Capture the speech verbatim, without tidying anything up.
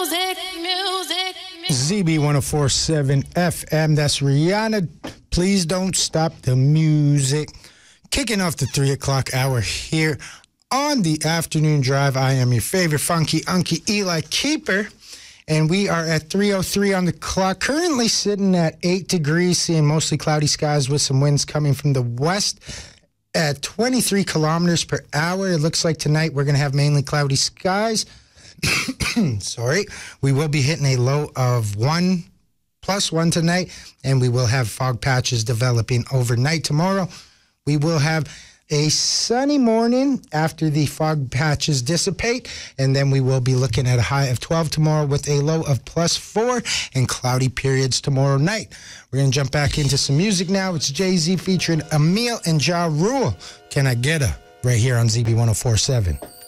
Z B one oh four point seven F M. That's Rihanna. Please don't stop the music. Kicking off the three o'clock hour here on the afternoon drive. I am your favorite funky unky Eli Keeper. And we are at three oh three on the clock. Currently sitting at eight degrees, seeing mostly cloudy skies with some winds coming from the west at twenty-three kilometers per hour. It looks like tonight we're going to have mainly cloudy skies. Sorry. We will be hitting a low of one, plus one tonight, and we will have fog patches developing overnight tomorrow. We will have a sunny morning after the fog patches dissipate, and then we will be looking at a high of twelve tomorrow with a low of plus four and cloudy periods tomorrow night. We're going to jump back into some music now. It's Jay-Z featuring Emil and Ja Rule. Can I Get Her? Right here on Z B one oh four point seven.